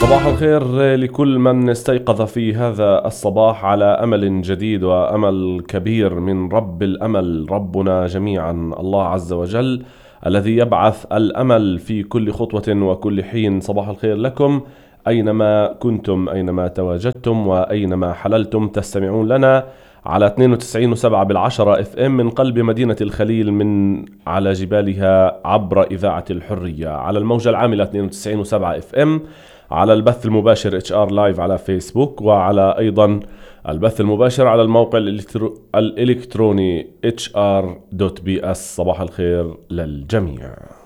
صباح الخير لكل من استيقظ في هذا الصباح على أمل جديد وأمل كبير من رب الأمل، ربنا جميعا الله عز وجل الذي يبعث الأمل في كل خطوة وكل حين. صباح الخير لكم أينما كنتم، أينما تواجدتم وأينما حللتم. تستمعون لنا على 92.7 FM من قلب مدينة الخليل، من على جبالها، عبر إذاعة الحرية، على الموجة العاملة 92.7 FM، على البث المباشر HR لايف على فيسبوك، وعلى أيضا البث المباشر على الموقع الإلكتروني hr.bs. صباح الخير للجميع.